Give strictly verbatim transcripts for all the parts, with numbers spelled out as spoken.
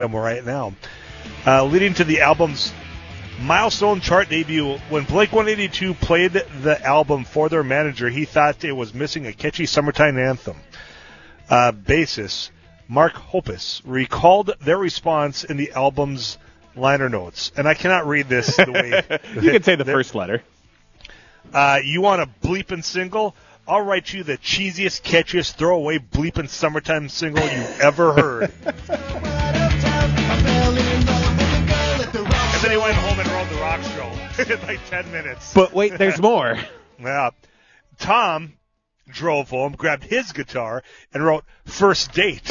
right now. Uh, leading to the album's milestone chart debut, when Blink one eighty-two played the album for their manager, he thought it was missing a catchy summertime anthem. Uh, bassist Mark Hoppus recalled their response in the album's liner notes, and I cannot read this the way... You can say the first letter. Uh, you want a bleeping single? I'll write you the cheesiest, catchiest, throwaway bleeping summertime single you ever heard. And then he went home and wrote the rock show in like ten minutes. But wait, there's more. Yeah. Tom drove home, grabbed his guitar, and wrote First Date.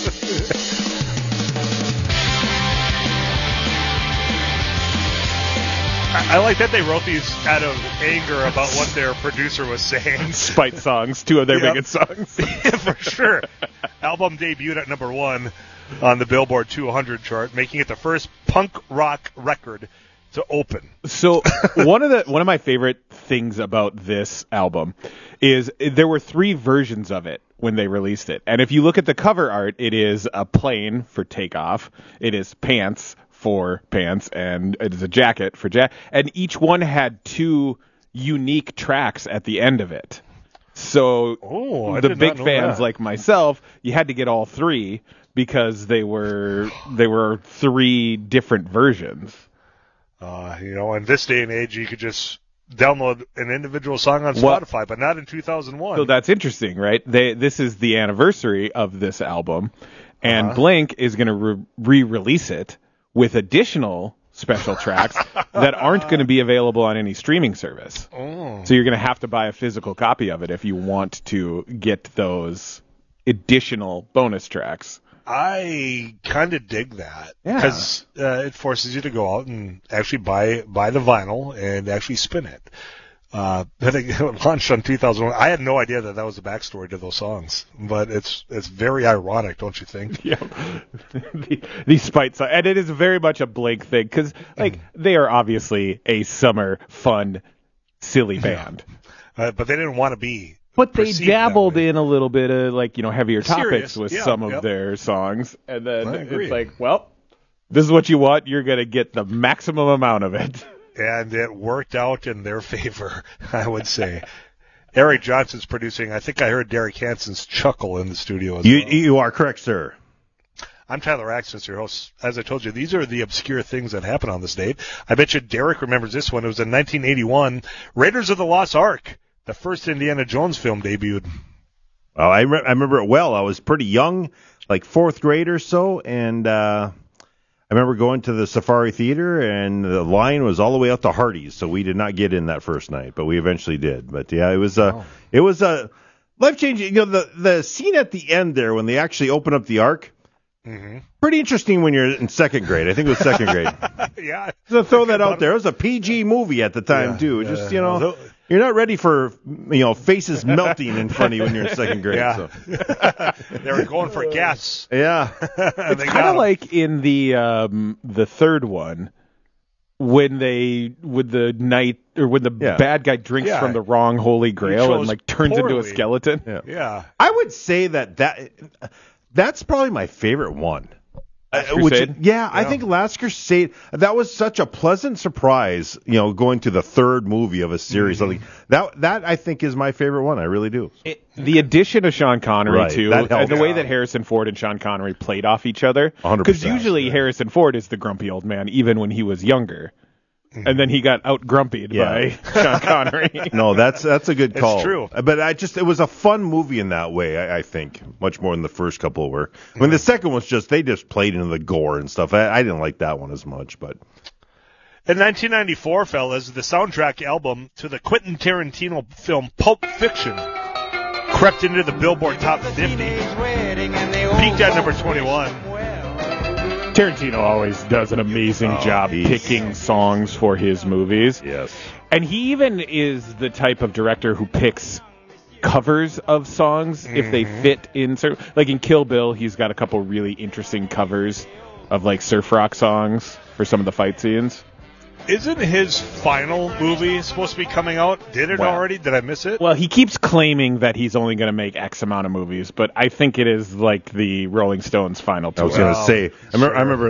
I like that they wrote these out of anger about what their producer was saying. Spite songs, two of their yep. biggest songs. Yeah, for sure. Album debuted at number one on the Billboard two hundred chart, making it the first punk rock record to open. So one of the one of my favorite things about this album is there were three versions of it when they released it. And if you look at the cover art, it is a plane for takeoff. It is pants for pants, and it is a jacket for jacket. And each one had two unique tracks at the end of it. So oh, the big fans that. like myself, you had to get all three because they were they were three different versions. Uh, you know, in this day and age, you could just download an individual song on Spotify, well, but not in two thousand one. So that's interesting, right? They this is the anniversary of this album, and uh-huh. Blink is going to re- re-release it with additional special tracks that aren't going to be available on any streaming service. Oh. So you're going to have to buy a physical copy of it if you want to get those additional bonus tracks. I kind of dig that yeah. because uh, it forces you to go out and actually buy buy the vinyl and actually spin it. Uh, I think it launched on two thousand one. I had no idea that that was the backstory to those songs, but it's it's very ironic, don't you think? Yeah, the, the spite song, and it is very much a Blink thing because, like, they are obviously a summer fun, silly band, yeah. uh, but they didn't want to be. But they dabbled in a little bit of, like, you know, heavier topics Serious. with yeah, some of yep. their songs, and then it's like, well, this is what you want. You're gonna get the maximum amount of it. And it worked out in their favor, I would say. Eric Johnson's producing. I think I heard Derek Hansen's chuckle in the studio as you, well. You are correct, sir. I'm Tyler Axis, your host. As I told you, these are the obscure things that happen on this date. I bet you Derek remembers this one. It was in nineteen eighty-one. Raiders of the Lost Ark, the first Indiana Jones film, debuted. Oh, I, re- I remember it well. I was pretty young, like fourth grade or so, and uh, I remember going to the Safari Theater, and the line was all the way out to Hardee's, so we did not get in that first night, but we eventually did. But yeah, it was a, oh. it was a life changing. You know, the the scene at the end there when they actually open up the Ark. Mm-hmm. Pretty interesting when you're in second grade. I think it was second grade. Yeah. So throw that out there. It was a P G movie at the time, yeah, too. Just, you know, well, you're not ready for, you know, faces melting in front of you when you're in second grade. Yeah. So. They were going for gas. Yeah. It's kind of like in the um, the third one when they, with the knight, or when the yeah. bad guy drinks yeah. from the wrong Holy Grail and, like, turns poorly. into a skeleton. Yeah. yeah. I would say that that... That's probably my favorite one. Uh, which, yeah, yeah, I think Last Crusade, that was such a pleasant surprise, you know, going to the third movie of a series. Mm-hmm. Like, that, that I think, is my favorite one. I really do. It, the addition of Sean Connery, right, too, and the way that Harrison Ford and Sean Connery played off each other. Because usually yeah. Harrison Ford is the grumpy old man, even when he was younger. And then he got out grumpied yeah. by Sean Connery. No, that's that's a good call. It's true. But I just it was a fun movie in that way, I, I think, much more than the first couple were. When the second was just they just played into the gore and stuff. I, I didn't like that one as much, but in nineteen ninety-four, fellas, the soundtrack album to the Quentin Tarantino film Pulp Fiction crept into the Billboard Top fifty, peaked at number twenty-one. Tarantino always does an amazing oh, job geez. picking songs for his movies. Yes. And he even is the type of director who picks covers of songs mm-hmm. if they fit in. Like in Kill Bill, he's got a couple really interesting covers of like surf rock songs for some of the fight scenes. Isn't his final movie supposed to be coming out? Did it Well- already? Did I miss it? Well, he keeps claiming that he's only going to make X amount of movies, but I think it is like the Rolling Stones final I tour. was going to Well, say, I remember, I sure. remember